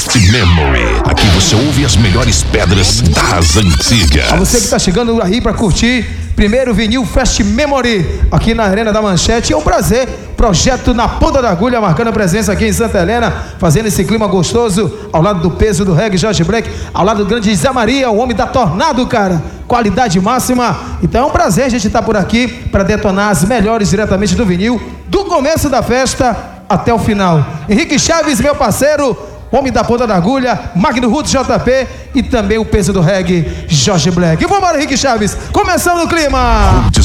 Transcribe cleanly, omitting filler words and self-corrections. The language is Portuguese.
Fast Memory. Aqui você ouve as melhores pedras das antigas. A você que está chegando aí para curtir primeiro vinil Fast Memory aqui na Arena da Manchete. É um prazer. Projeto na ponta da agulha, marcando a presença aqui em Santa Helena, fazendo esse clima gostoso, ao lado do peso do reggae Jorge Black, ao lado do grande Zé Maria, o homem da Tornado, cara. Qualidade máxima. Então é um prazer a gente estar por aqui para detonar as melhores diretamente do vinil, do começo da festa até o final. Henrique Chaves, meu parceiro, homem da ponta da agulha, Magno Ruth JP e também o peso do reggae Jorge Black. E vamos embora, Henrique Chaves, começando o clima.